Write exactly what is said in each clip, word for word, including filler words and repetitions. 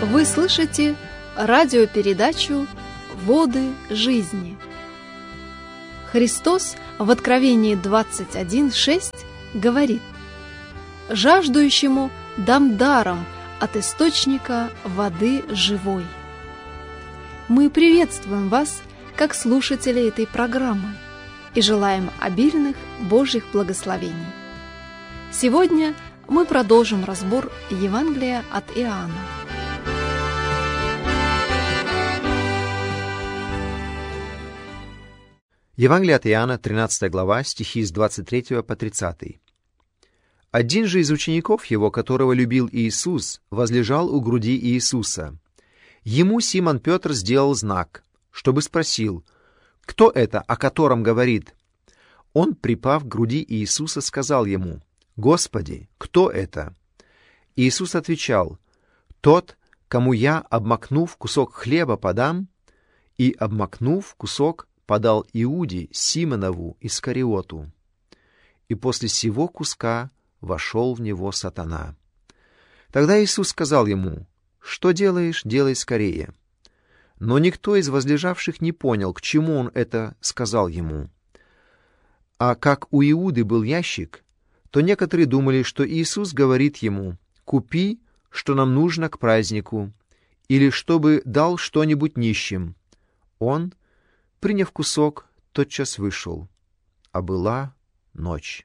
Вы слышите радиопередачу «Воды жизни». Христос в Откровении двадцать один шесть говорит: «Жаждущему дам даром от источника воды живой». Мы приветствуем вас, как слушатели этой программы, и желаем обильных Божьих благословений. Сегодня мы продолжим разбор Евангелия от Иоанна. Евангелие от Иоанна, тринадцатая глава, стихи с двадцать третьего по тридцатый. «Один же из учеников его, которого любил Иисус, возлежал у груди Иисуса. Ему Симон Петр сделал знак, чтобы спросил, кто это, о котором говорит. Он, припав к груди Иисуса, сказал ему: «Господи, кто это?» Иисус отвечал: «Тот, кому я, обмакнув кусок хлеба, подам». И, обмакнув кусок, подал Иуде, Симонову Искариоту. И после сего куска вошел в него сатана. Тогда Иисус сказал ему: «Что делаешь, делай скорее». Но никто из возлежавших не понял, к чему он это сказал ему. А как у Иуды был ящик, то некоторые думали, что Иисус говорит ему: «Купи, что нам нужно к празднику», или чтобы дал что-нибудь нищим. Он, приняв кусок, тотчас вышел, а была ночь.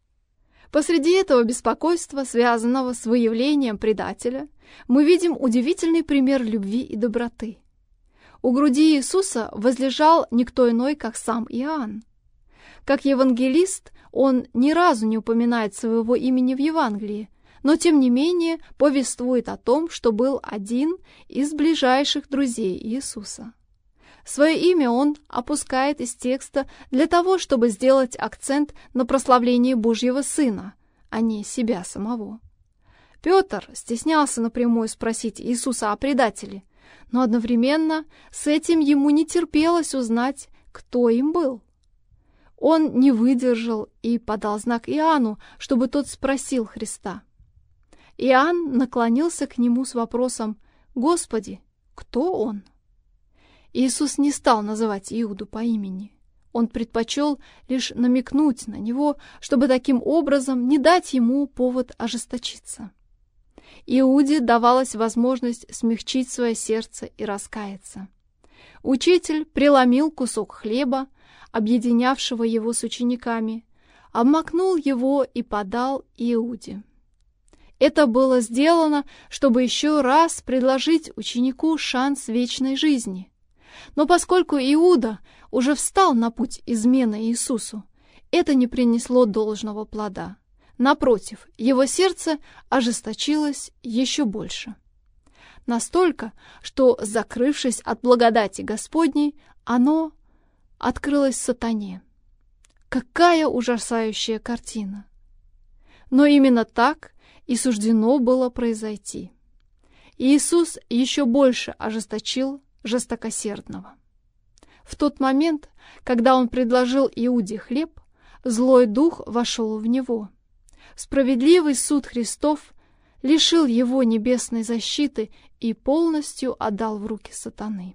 Посреди этого беспокойства, связанного с выявлением предателя, мы видим удивительный пример любви и доброты. У груди Иисуса возлежал никто иной, как сам Иоанн. Как евангелист, он ни разу не упоминает своего имени в Евангелии, но тем не менее повествует о том, что был один из ближайших друзей Иисуса. Свое имя он опускает из текста для того, чтобы сделать акцент на прославлении Божьего Сына, а не себя самого. Петр стеснялся напрямую спросить Иисуса о предателе, но одновременно с этим ему не терпелось узнать, кто им был. Он не выдержал и подал знак Иоанну, чтобы тот спросил Христа. Иоанн наклонился к нему с вопросом: «Господи, кто он?» Иисус не стал называть Иуду по имени. Он предпочел лишь намекнуть на него, чтобы таким образом не дать ему повод ожесточиться. Иуде давалась возможность смягчить свое сердце и раскаяться. Учитель преломил кусок хлеба, объединявшего его с учениками, обмакнул его и подал Иуде. Это было сделано, чтобы еще раз предложить ученику шанс вечной жизни. Но поскольку Иуда уже встал на путь измены Иисусу, это не принесло должного плода. Напротив, его сердце ожесточилось еще больше. Настолько, что, закрывшись от благодати Господней, оно открылось сатане. Какая ужасающая картина! Но именно так и суждено было произойти. Иисус еще больше ожесточил жестокосердного. В тот момент, когда он предложил Иуде хлеб, злой дух вошел в него. Справедливый суд Христов лишил его небесной защиты и полностью отдал в руки сатаны.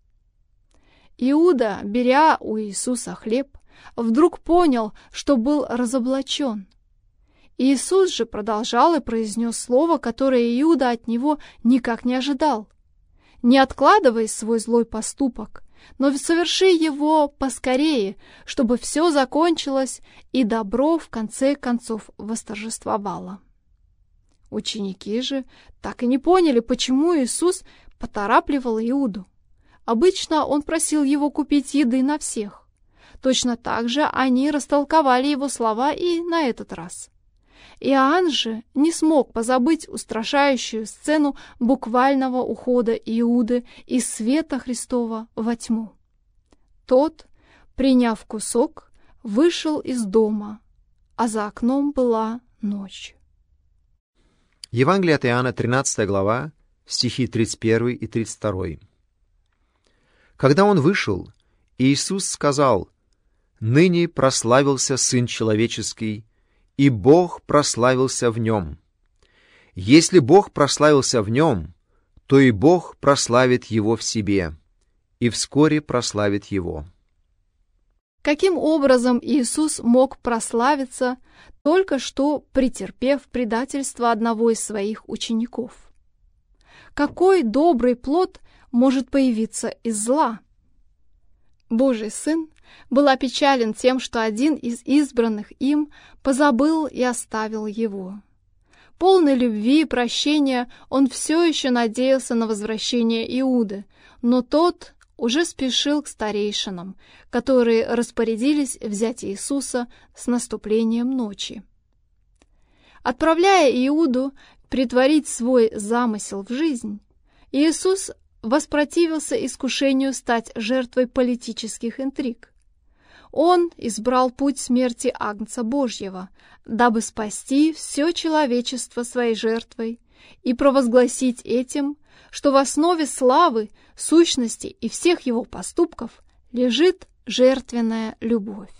Иуда, беря у Иисуса хлеб, вдруг понял, что был разоблачен. Иисус же продолжал и произнес слово, которое Иуда от него никак не ожидал: «Не откладывай свой злой поступок, но соверши его поскорее, чтобы все закончилось и добро в конце концов восторжествовало». Ученики же так и не поняли, почему Иисус поторапливал Иуду. Обычно он просил его купить еды на всех. Точно так же они растолковали его слова и на этот раз. Иоанн же не смог позабыть устрашающую сцену буквального ухода Иуды из света Христова во тьму. Тот, приняв кусок, вышел из дома, а за окном была ночь. Евангелие от Иоанна, тринадцатая глава, стихи тридцать первый и тридцать второй. Когда он вышел, Иисус сказал: «Ныне прославился Сын Человеческий, и Бог прославился в нем. Если Бог прославился в нем, то и Бог прославит его в себе, и вскоре прославит его». Каким образом Иисус мог прославиться, только что претерпев предательство одного из своих учеников? Какой добрый плод может появиться из зла? Божий Сын был опечален тем, что один из избранных им позабыл и оставил его. Полный любви и прощения он все еще надеялся на возвращение Иуды, но тот уже спешил к старейшинам, которые распорядились взять Иисуса с наступлением ночи. Отправляя Иуду претворить свой замысел в жизнь, Иисус воспротивился искушению стать жертвой политических интриг. Он избрал путь смерти Агнца Божьего, дабы спасти все человечество своей жертвой и провозгласить этим, что в основе славы, сущности и всех его поступков лежит жертвенная любовь.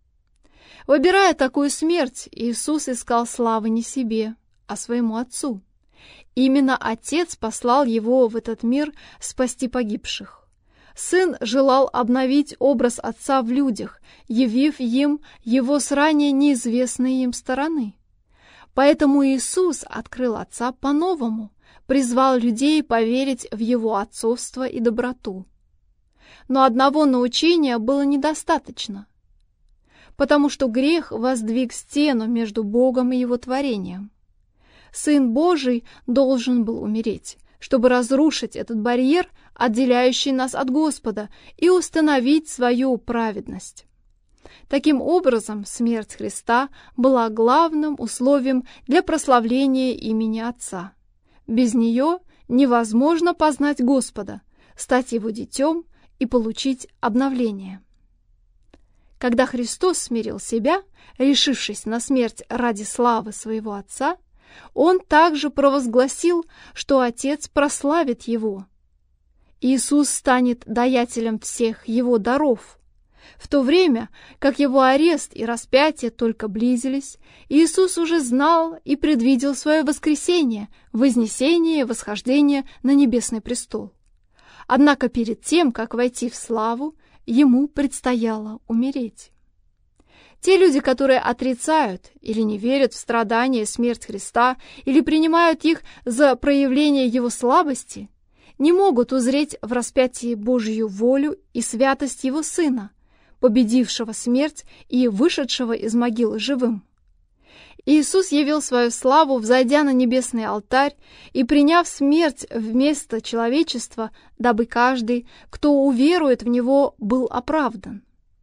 Выбирая такую смерть, Иисус искал славы не себе, а своему Отцу. Именно Отец послал его в этот мир спасти погибших. Сын желал обновить образ Отца в людях, явив им его с ранее неизвестной им стороны. Поэтому Иисус открыл Отца по-новому, призвал людей поверить в Его отцовство и доброту. Но одного научения было недостаточно, потому что грех воздвиг стену между Богом и Его творением. Сын Божий должен был умереть, чтобы разрушить этот барьер, отделяющий нас от Господа, и установить свою праведность. Таким образом, смерть Христа была главным условием для прославления имени Отца. Без нее невозможно познать Господа, стать Его детем и получить обновление. Когда Христос смирил себя, решившись на смерть ради славы своего Отца, Он также провозгласил, что Отец прославит Его. Иисус станет даятелем всех Его даров. В то время, как Его арест и распятие только близились, Иисус уже знал и предвидел свое воскресение, вознесение и восхождение на небесный престол. Однако перед тем, как войти в славу, Ему предстояло умереть. Те люди, которые отрицают или не верят в страдания и смерть Христа, или принимают их за проявление Его слабости, не могут узреть в распятии Божью волю и святость Его Сына, победившего смерть и вышедшего из могилы живым. Иисус явил свою славу, взойдя на небесный алтарь и приняв смерть вместо человечества, дабы каждый, кто уверует в Него, был оправдан.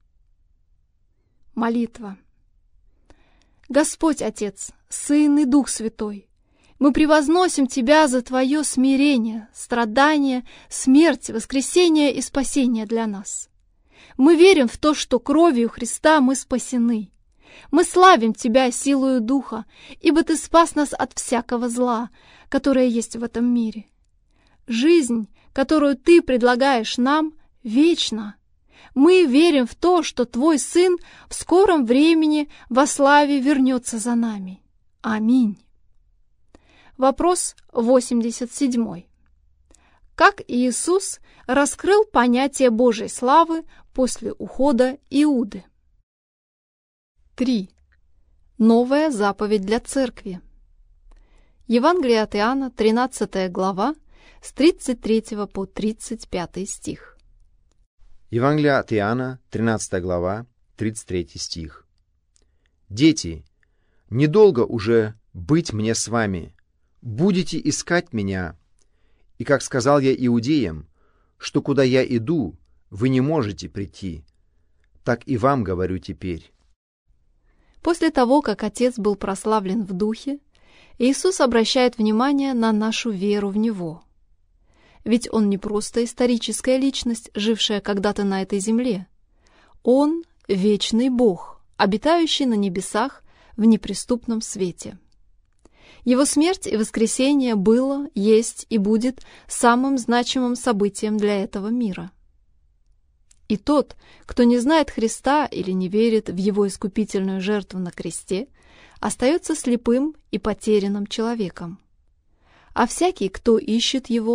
Молитва. Господь Отец, Сын и Дух Святой, мы превозносим Тебя за Твое смирение, страдание, смерть, воскресение и спасение для нас. Мы верим в то, что кровью Христа мы спасены. Мы славим Тебя силою Духа, ибо Ты спас нас от всякого зла, которое есть в этом мире. Жизнь, которую Ты предлагаешь нам, вечна. Мы верим в то, что Твой Сын в скором времени во славе вернется за нами. Аминь. Вопрос восемьдесят семь. Как Иисус раскрыл понятие Божьей славы после ухода Иуды? три. Новая заповедь для церкви. Евангелие от Иоанна, тринадцатая глава, с тридцать третьего по тридцать пятый стих. Евангелие от Иоанна, тринадцатая глава, тридцать третий стих. «Дети, недолго уже быть мне с вами, будете искать меня, и, как сказал я иудеям, что куда я иду, вы не можете прийти, так и вам говорю теперь». После того, как Отец был прославлен в Духе, Иисус обращает внимание на нашу веру в Него. Ведь Он не просто историческая личность, жившая когда-то на этой земле. Он — вечный Бог, обитающий на небесах в неприступном свете. Его смерть и воскресение было, есть и будет самым значимым событием для этого мира. И тот, кто не знает Христа или не верит в Его искупительную жертву на кресте, остается слепым и потерянным человеком. А всякий, кто ищет Его,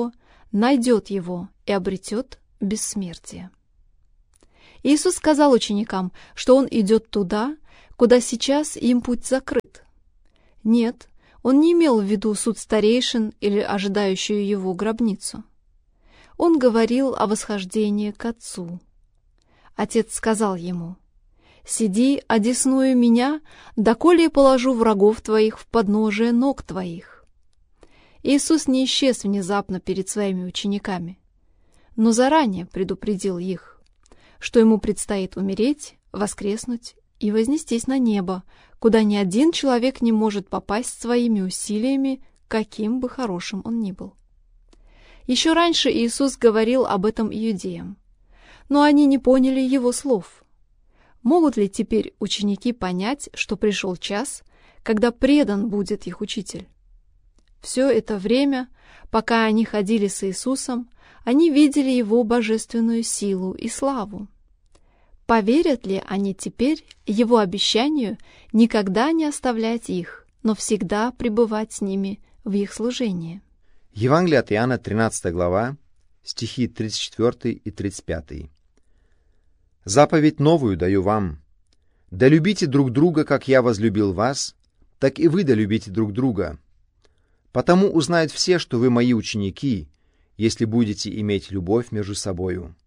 найдет его и обретет бессмертие». Иисус сказал ученикам, что Он идет туда, куда сейчас им путь закрыт. Нет, Он не имел в виду суд старейшин или ожидающую его гробницу. Он говорил о восхождении к Отцу. Отец сказал ему: «Сиди, одесную меня, доколе я положу врагов твоих в подножие ног твоих». Иисус не исчез внезапно перед своими учениками, но заранее предупредил их, что ему предстоит умереть, воскреснуть и вознестись на небо, куда ни один человек не может попасть своими усилиями, каким бы хорошим он ни был. Еще раньше Иисус говорил об этом иудеям, но они не поняли его слов. Могут ли теперь ученики понять, что пришел час, когда предан будет их учитель? Все это время, пока они ходили с Иисусом, они видели его божественную силу и славу. Поверят ли они теперь его обещанию никогда не оставлять их, но всегда пребывать с ними в их служении? Евангелие от Иоанна, тринадцатая глава, стихи тридцать четвёртый и тридцать пятый. «Заповедь новую даю вам: да любите друг друга, как я возлюбил вас, так и вы да любите друг друга. Потому узнают все, что вы мои ученики, если будете иметь любовь между собою».